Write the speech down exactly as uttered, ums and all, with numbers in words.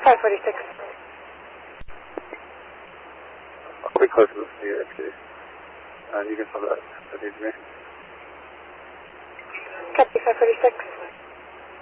five forty-six. I'll be close to the city, actually. Uh, you can tell that, that needs me. Copy five forty-six.